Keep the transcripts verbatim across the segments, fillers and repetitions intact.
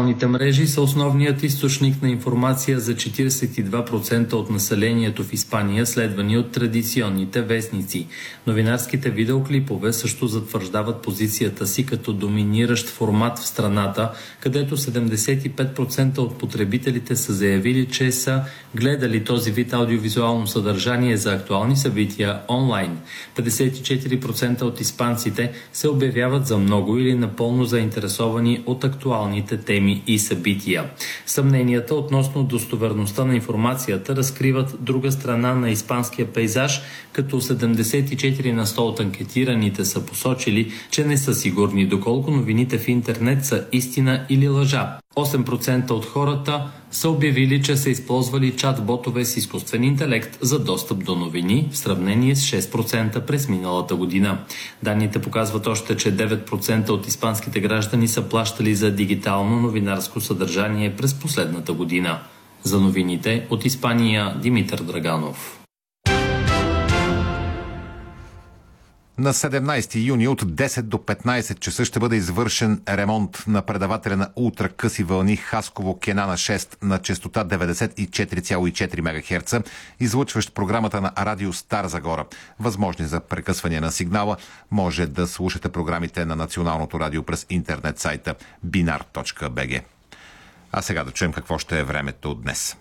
Социалните мрежи са основният източник на информация за четиридесет и два процента от населението в Испания, следвани от традиционните вестници. Новинарските видеоклипове също затвърждават позицията си като доминиращ формат в страната, където седемдесет и пет процента от потребителите са заявили, че са гледали този вид аудиовизуално съдържание за актуални събития онлайн. петдесет и четири процента от испанците се обявяват за много или напълно заинтересовани от актуалните теми и събития. Съмненията относно достоверността на информацията разкриват друга страна на испанския пейзаж, като седемдесет и четири на сто от анкетираните са посочили, че не са сигурни доколко новините в интернет са истина или лъжа. осем процента от хората са обявили, че са използвали чат-ботове с изкуствен интелект за достъп до новини, в сравнение с шест процента през миналата година. Данните показват още, че девет процента от испанските граждани са плащали за дигитално новинарско съдържание през последната година. За новините от Испания, Димитър Драганов. На седемнадесети юни от десет до петнадесет часа ще бъде извършен ремонт на предавателя на ултракъси вълни Хасково Кенана шест на честота деветдесет и четири цяло и четири мегахерца, излъчващ програмата на Радио Стара Загора. Възможни за прекъсване на сигнала може да слушате програмите на Националното радио през интернет сайта биnar точка би джи. А сега да чуем какво ще е времето днес.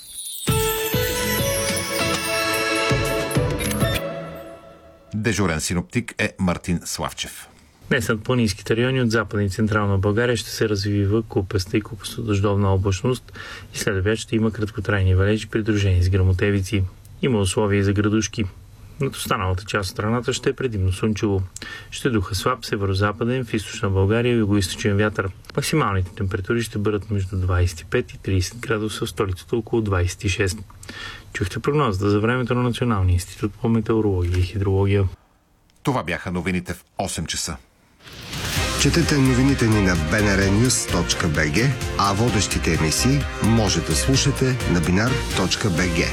Дежурен синоптик е Мартин Славчев. Днес над планинските райони от Западна и Централна България ще се развива купеста и купесто-дъждовна облачност и след обяд ще има краткотрайни валежи, придружени с гръмотевици. Има условия за градушки. Над останалата част от страната ще е предимно слънчево. Ще духа слаб северо-западен, в източна България и югоизточен вятър. Максималните температури ще бъдат между двадесет и пет и тридесет градуса, в столицата около двадесет и шест. Чухте прогнозата за времето на Националния институт по метеорология и хидрология. Това бяха новините в осем часа. Четете новините ни на би ен ар нюз точка би джи, а водещите емисии може да слушате на биnar точка би джи.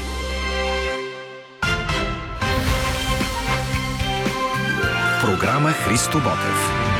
Програма Христо Ботев.